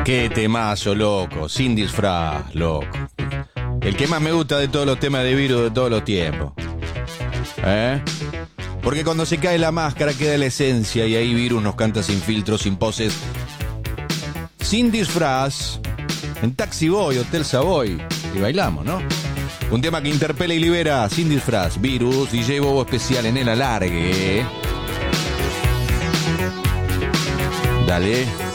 Qué temazo, loco, sin disfraz, loco. El que más me gusta de todos los temas de Virus de todos los tiempos. Porque cuando se cae la máscara queda la esencia y ahí Virus nos canta sin filtros, sin poses, sin disfraz, en Taxi Boy, Hotel Savoy, y bailamos, ¿no? Un tema que interpela y libera sin disfraz. Virus, DJ Bobo especial en el alargue. Dale.